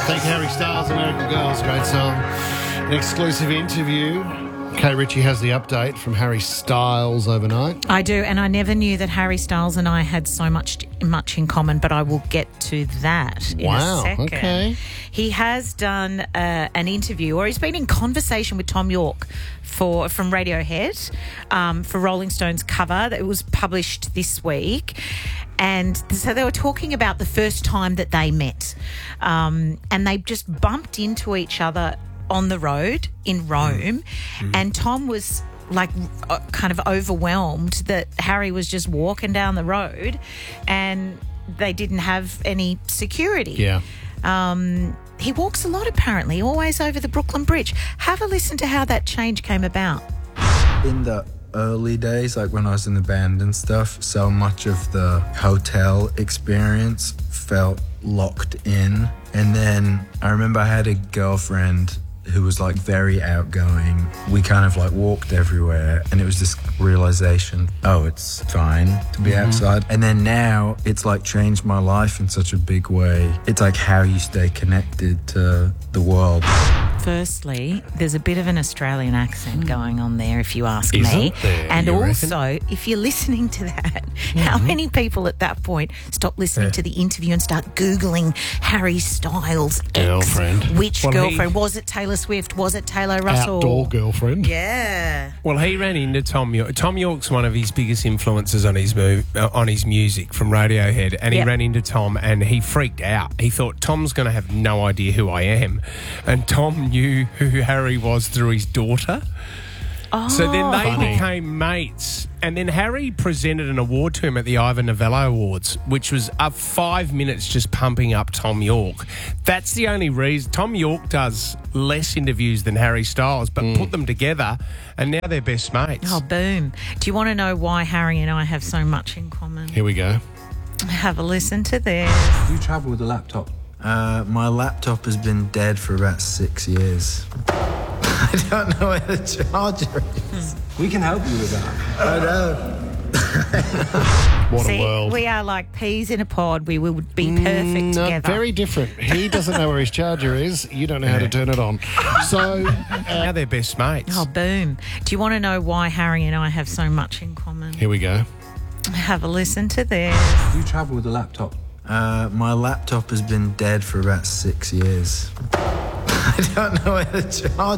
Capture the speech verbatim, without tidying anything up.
Thank you, Harry Styles, American Girls. Great song. An exclusive interview. Kate Ritchie has the update from Harry Styles overnight. I do, and I never knew that Harry Styles and I had so much much in common, but I will get to that in Wow, a second. okay. He has done uh, an interview, or he's been in conversation with Tom York for from Radiohead um, for Rolling Stone's cover that was published this week. And so they were talking about the first time that they met, um, and they just bumped into each other on the road in Rome, mm. and Tom was like uh, kind of overwhelmed that Harry was just walking down the road and they didn't have any security. Yeah. Um, he walks a lot apparently, always over the Brooklyn Bridge. Have a listen to how that change came about. In the early days, like when I was in the band and stuff, so much of the hotel experience felt locked in. And then I remember I had a girlfriend who was like very outgoing. We kind of like walked everywhere, and it was this realization, oh, it's fine to be mm-hmm. outside. And then now it's like changed my life in such a big way. It's like how you stay connected to the world. Firstly, there's a bit of an Australian accent going on there, if you ask Is me. it there, and you also, reckon? if you're listening to that, mm-hmm. how many people at that point stop listening yeah. to the interview and start Googling Harry Styles' girlfriend? Ex? Which well, girlfriend? He, was it Taylor Swift? Was it Taylor Russell? Outdoor girlfriend. Yeah. well, he ran into Tom York. Tom York's one of his biggest influences on his move, uh, on his music from Radiohead, and he yep. ran into Tom, and he freaked out. He thought Tom's going to have no idea who I am, and Tom knew who Harry was through his daughter. Oh, so then they funny. became mates. And then Harry presented an award to him at the Ivor Novello Awards, which was up five minutes just pumping up Tom York. That's the only reason. Tom York does less interviews than Harry Styles, but mm. put them together, and now they're best mates. Oh, boom. Do you want to know why Harry and I have so much in common? Here we go. Have a listen to this. Do you travel with a laptop? Uh, my laptop has been dead for about six years. I don't know where the charger is. We can help you with that. I know. What See, a world. we are like peas in a pod. We would be perfect Mm, no, together. very different. He doesn't know where his charger is. You don't know how to turn it on. So, uh, Now they're best mates. Oh, boom. Do you want to know why Harry and I have so much in common? here we go. Have a listen to this. Do you travel with a laptop? Uh, my laptop has been dead for about six years. I don't know where the charger